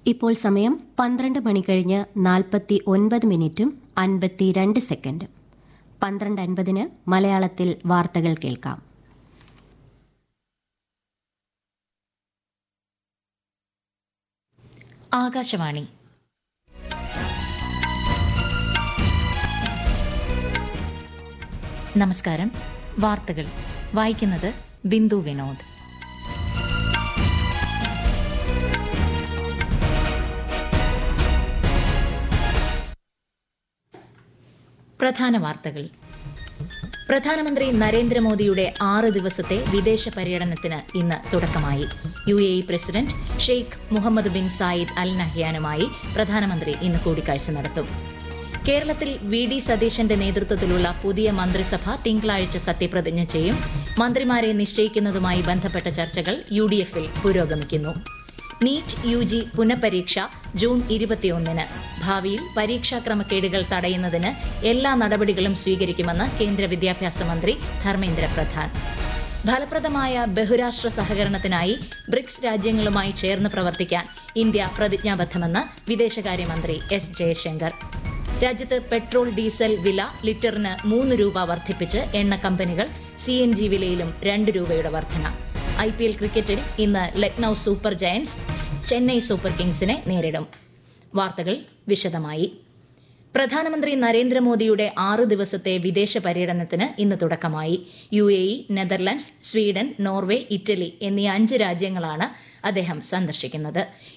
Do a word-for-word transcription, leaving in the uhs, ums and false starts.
ഇപ്പോൾ സമയം പന്ത്രണ്ട് മണി കഴിഞ്ഞ് നാൽപ്പത്തി ഒൻപത് മിനിറ്റും അൻപത്തിരണ്ട് സെക്കൻഡും. പന്ത്രണ്ട് അൻപതിന് മലയാളത്തിൽ വാർത്തകൾ കേൾക്കാം. ആകാശവാണി. നമസ്കാരം. വാർത്തകൾ വായിക്കുന്നത് ബിന്ദു വിനോദ്. പ്രധാന വാർത്തകൾ. പ്രധാനമന്ത്രി നരേന്ദ്രമോദിയുടെ ആറ് ദിവസത്തെ വിദേശ പര്യടനത്തിന് ഇന്ന് തുടക്കമായി. U A E president Sheikh Muhammad bin Zayed Al നഹ്യാനുമായി പ്രധാനമന്ത്രി ഇന്ന് കൂടിക്കാഴ്ച നടത്തും. കേരളത്തിൽ വി ഡി സതീശന്റെ നേതൃത്വത്തിലുള്ള പുതിയ മന്ത്രിസഭ തിങ്കളാഴ്ച സത്യപ്രതിജ്ഞ ചെയ്യും. മന്ത്രിമാരെ നിശ്ചയിക്കുന്നതുമായി ബന്ധപ്പെട്ട ചർച്ചകൾ യു ഡി എഫിൽ പുരോഗമിക്കുന്നു. നീറ്റ് യു ജി പുനഃപരീക്ഷ ജൂൺ ഇരുപത്തിയൊന്നിന്. ഭാവിയിൽ പരീക്ഷാ ക്രമക്കേടുകൾ തടയുന്നതിന് എല്ലാ നടപടികളും സ്വീകരിക്കുമെന്ന് കേന്ദ്ര വിദ്യാഭ്യാസ മന്ത്രി ധർമ്മേന്ദ്ര പ്രധാൻ. ഫലപ്രദമായ ബഹുരാഷ്ട്ര സഹകരണത്തിനായി ബ്രിക്സ് രാജ്യങ്ങളുമായി ചേർന്ന് പ്രവർത്തിക്കാൻ ഇന്ത്യ പ്രതിജ്ഞാബദ്ധമെന്ന് വിദേശകാര്യമന്ത്രി എസ് ജയശങ്കർ. രാജ്യത്ത് പെട്രോൾ ഡീസൽ വില ലിറ്ററിന് മൂന്ന് രൂപ വർദ്ധിപ്പിച്ച് എണ്ണ കമ്പനികൾ. സി എൻ ജി വിലയിലും രണ്ട് രൂപയുടെ വർധന. ഐ പി എൽ ക്രിക്കറ്റിൽ ഇന്ന് Lucknow super Giants Chennai super കിങ്സിനെ നേരിടും. വാർത്തകൾ വിശദമായി. പ്രധാനമന്ത്രി നരേന്ദ്രമോദിയുടെ ആറ് ദിവസത്തെ വിദേശ പര്യടനത്തിന് ഇന്ന് തുടക്കമായി. U A E, Netherlands, Sweden, Norway, Italy എന്നീ അഞ്ച് രാജ്യങ്ങളാണ് അദ്ദേഹം സന്ദർശിക്കുന്നത്.